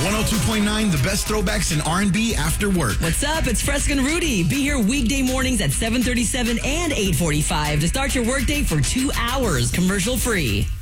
102.9, the best throwbacks in R&B after work. What's up? It's Fresca and Rudy. Be here weekday mornings at 7:37 and 8:45 to start your workday for 2 hours, commercial free.